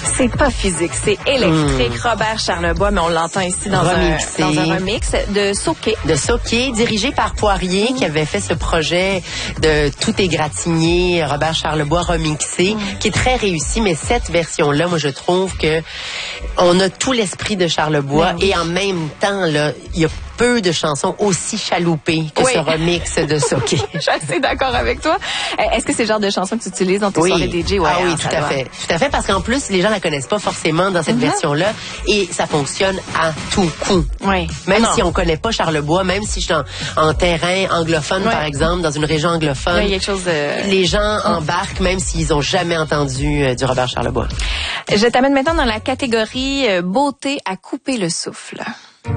C'est pas physique, c'est électrique. Robert Charlebois, mais on l'entend ici dans un remix de Soké. De Soké, dirigé par Poirier, qui avait fait ce projet de Tout est gratigné, Robert Charlebois remixé, qui est très réussi. Mais cette version-là, moi, je trouve que on a tout l'esprit de Charlebois et en même temps, là, il y a peu de chansons aussi chaloupées que ce remix de Soké. Je suis assez d'accord avec toi. Est-ce que c'est le genre de chanson que tu utilises dans tes soirées DJ? Ouais, oui, tout à fait. Tout à fait, parce qu'en plus, les gens la connaissent pas forcément dans cette version-là et ça fonctionne à tout coup. Oui. Même si on connaît pas Charlebois, même si je suis en terrain anglophone, par exemple, dans une région anglophone, il y a quelque chose de... les gens embarquent même s'ils ont jamais entendu du Robert Charlebois. Je t'amène maintenant dans la catégorie beauté à couper le souffle.